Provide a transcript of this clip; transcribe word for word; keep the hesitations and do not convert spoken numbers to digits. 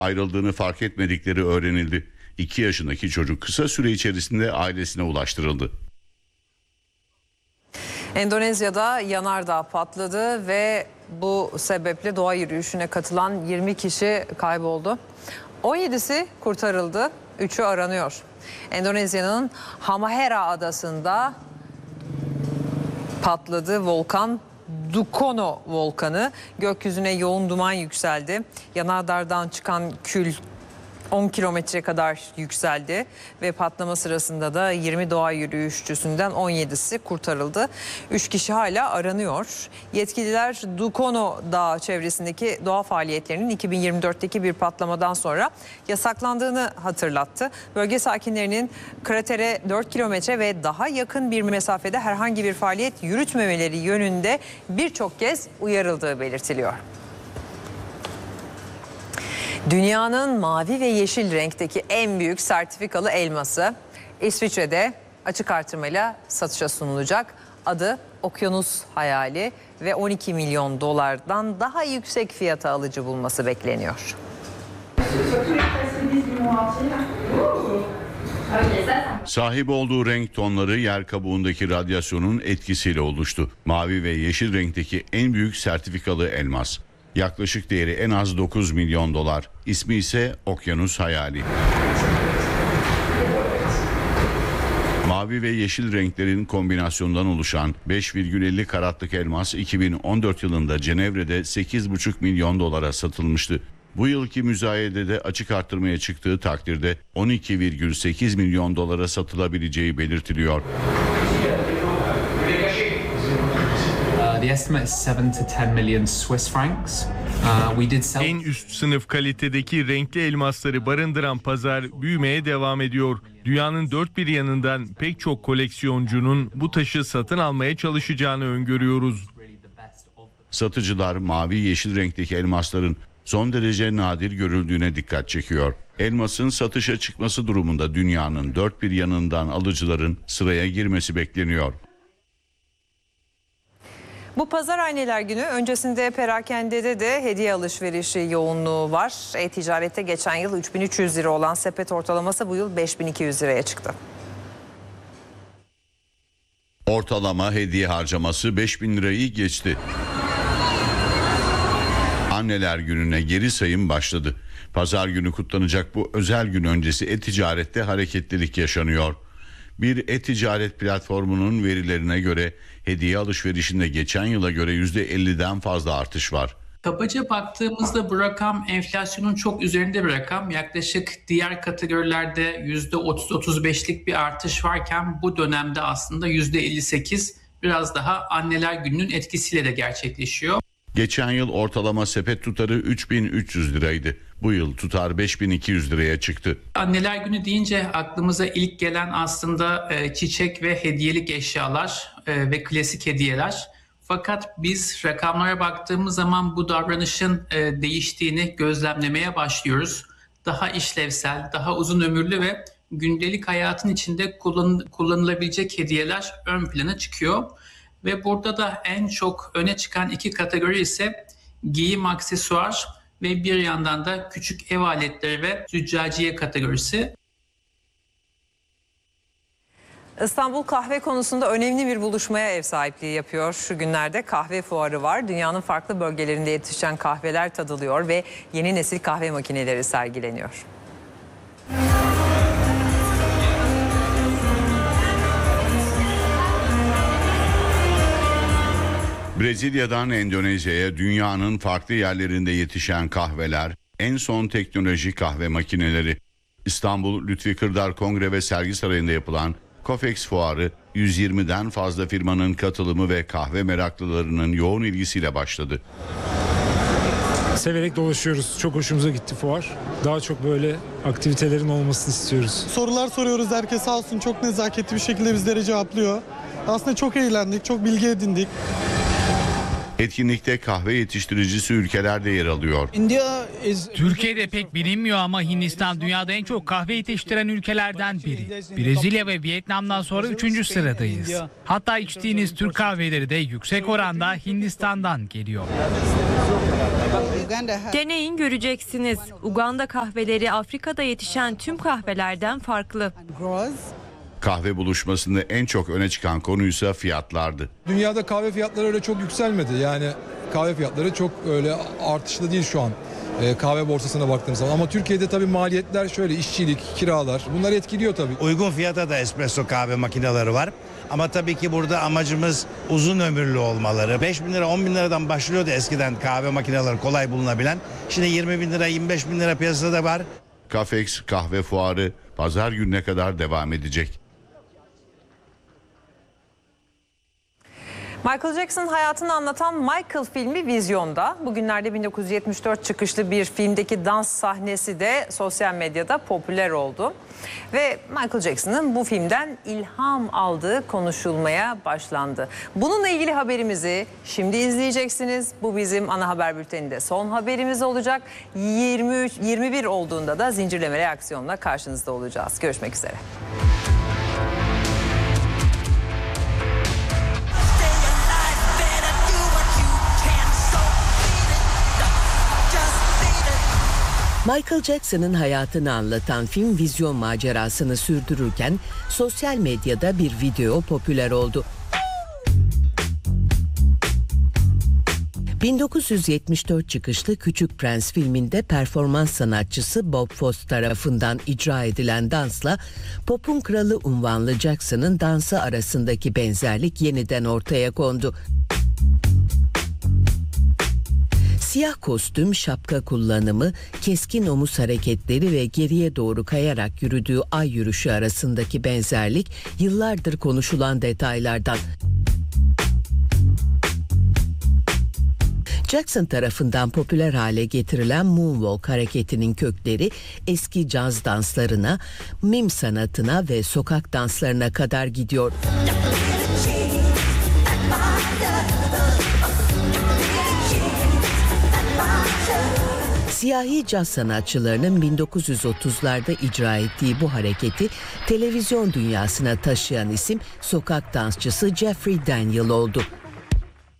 Ayrıldığını fark etmedikleri öğrenildi. iki yaşındaki çocuk kısa süre içerisinde ailesine ulaştırıldı. Endonezya'da yanardağ patladı ve bu sebeple doğa yürüyüşüne katılan yirmi kişi kayboldu. on yedisi kurtarıldı, üçü aranıyor. Endonezya'nın Halmahera adasında patladı volkan Dukono volkanı. Gökyüzüne yoğun duman yükseldi. Yanardağdan çıkan kül on kilometre kadar yükseldi ve patlama sırasında da yirmi doğa yürüyüşçüsünden on yedisi kurtarıldı. üç kişi hala aranıyor. Yetkililer Dukono Dağı çevresindeki doğa faaliyetlerinin iki bin yirmi dörtteki bir patlamadan sonra yasaklandığını hatırlattı. Bölge sakinlerinin kratere dört kilometre ve daha yakın bir mesafede herhangi bir faaliyet yürütmemeleri yönünde birçok kez uyarıldığı belirtiliyor. Dünyanın mavi ve yeşil renkteki en büyük sertifikalı elması İsviçre'de açık artırmayla satışa sunulacak. Adı Okyanus Hayali ve on iki milyon dolardan daha yüksek fiyata alıcı bulması bekleniyor. Sahip olduğu renk tonları yer kabuğundaki radyasyonun etkisiyle oluştu. Mavi ve yeşil renkteki en büyük sertifikalı elmas. Yaklaşık değeri en az dokuz milyon dolar. İsmi ise Okyanus Hayali. Mavi ve yeşil renklerin kombinasyonundan oluşan beş virgül elli karatlık elmas iki bin on dört yılında Cenevre'de sekiz buçuk milyon dolara satılmıştı. Bu yılki müzayedede açık artırmaya çıktığı takdirde on iki virgül sekiz milyon dolara satılabileceği belirtiliyor. The estimate is seven to ten million Swiss francs. Uh, we did sell... En üst sınıf kalitedeki renkli elmasları barındıran pazar büyümeye devam ediyor. Dünyanın dört bir yanından pek çok koleksiyoncunun bu taşı satın almaya çalışacağını öngörüyoruz. Satıcılar mavi yeşil renkteki elmasların son derece nadir görüldüğüne dikkat çekiyor. Elmasın satışa çıkması durumunda dünyanın dört bir yanından alıcıların sıraya girmesi bekleniyor. Bu pazar anneler günü öncesinde perakendede de hediye alışverişi yoğunluğu var. E-ticarette geçen yıl üç bin üç yüz lira olan sepet ortalaması bu yıl beş bin iki yüz liraya çıktı. Ortalama hediye harcaması beş bin lirayı geçti. Anneler gününe geri sayım başladı. Pazar günü kutlanacak bu özel gün öncesi e-ticarette hareketlilik yaşanıyor. Bir e-ticaret platformunun verilerine göre hediye alışverişinde geçen yıla göre yüzde elliden fazla artış var. Kabaca baktığımızda bu rakam enflasyonun çok üzerinde bir rakam. Yaklaşık diğer kategorilerde yüzde otuz otuz beşlik bir artış varken bu dönemde aslında yüzde elli sekiz biraz daha anneler gününün etkisiyle de gerçekleşiyor. Geçen yıl ortalama sepet tutarı üç bin üç yüz liraydı. Bu yıl tutar beş bin iki yüz liraya çıktı. Anneler günü deyince aklımıza ilk gelen aslında e, çiçek ve hediyelik eşyalar e, ve klasik hediyeler. Fakat biz rakamlara baktığımız zaman bu davranışın e, değiştiğini gözlemlemeye başlıyoruz. Daha işlevsel, daha uzun ömürlü ve gündelik hayatın içinde kullan, kullanılabilecek hediyeler ön plana çıkıyor. Ve burada da en çok öne çıkan iki kategori ise giyim, aksesuar ve bir yandan da küçük ev aletleri ve züccaciye kategorisi. İstanbul kahve konusunda önemli bir buluşmaya ev sahipliği yapıyor. Şu günlerde kahve fuarı var. Dünyanın farklı bölgelerinde yetişen kahveler tadılıyor ve yeni nesil kahve makineleri sergileniyor. Brezilya'dan Endonezya'ya dünyanın farklı yerlerinde yetişen kahveler, en son teknoloji kahve makineleri. İstanbul Lütfi Kırdar Kongre ve Sergi Sarayı'nda yapılan COFEX Fuarı yüz yirmiden fazla firmanın katılımı ve kahve meraklılarının yoğun ilgisiyle başladı. Severek dolaşıyoruz. Çok hoşumuza gitti fuar. Daha çok böyle aktivitelerin olmasını istiyoruz. Sorular soruyoruz. Herkes sağ olsun çok nezaketli bir şekilde bizlere cevaplıyor. Aslında çok eğlendik, çok bilgi edindik. Etkinlikte kahve yetiştiricisi ülkeler de yer alıyor. Türkiye'de pek bilinmiyor ama Hindistan dünyada en çok kahve yetiştiren ülkelerden biri. Brezilya ve Vietnam'dan sonra üçüncü sıradayız. Hatta içtiğiniz Türk kahveleri de yüksek oranda Hindistan'dan geliyor. Deneyin, göreceksiniz. Uganda kahveleri Afrika'da yetişen tüm kahvelerden farklı. Kahve buluşmasında en çok öne çıkan konuysa fiyatlardı. Dünyada kahve fiyatları öyle çok yükselmedi. Yani kahve fiyatları çok öyle artışlı değil şu an. Ee, kahve borsasına baktığımız zaman. Ama Türkiye'de tabii maliyetler şöyle, işçilik, kiralar, bunlar etkiliyor tabii. Uygun fiyata da espresso kahve makineleri var. Ama tabii ki burada amacımız uzun ömürlü olmaları. beş bin lira, on bin liradan başlıyordu eskiden kahve makineleri kolay bulunabilen. Şimdi yirmi bin lira, yirmi beş bin lira piyasada var. Cafex kahve fuarı pazar gününe kadar devam edecek. Michael Jackson'ın hayatını anlatan Michael filmi vizyonda. Bugünlerde bin dokuz yüz yetmiş dört çıkışlı bir filmdeki dans sahnesi de sosyal medyada popüler oldu. Ve Michael Jackson'ın bu filmden ilham aldığı konuşulmaya başlandı. Bununla ilgili haberimizi şimdi izleyeceksiniz. Bu bizim ana haber bülteninde son haberimiz olacak. yirmi üç yirmi bir olduğunda da zincirleme reaksiyonla karşınızda olacağız. Görüşmek üzere. Michael Jackson'ın hayatını anlatan film vizyon macerasını sürdürürken sosyal medyada bir video popüler oldu. bin dokuz yüz yetmiş dört çıkışlı Küçük Prens filminde performans sanatçısı Bob Fosse tarafından icra edilen dansla pop'un kralı unvanlı Jackson'ın dansı arasındaki benzerlik yeniden ortaya kondu. Siyah kostüm, şapka kullanımı, keskin omuz hareketleri ve geriye doğru kayarak yürüdüğü ay yürüyüşü arasındaki benzerlik yıllardır konuşulan detaylardan. Jackson tarafından popüler hale getirilen Moonwalk hareketinin kökleri eski caz danslarına, mim sanatına ve sokak danslarına kadar gidiyor. Siyahi caz sanatçılarının bin dokuz yüz otuzlarda icra ettiği bu hareketi televizyon dünyasına taşıyan isim sokak dansçısı Jeffrey Daniel oldu.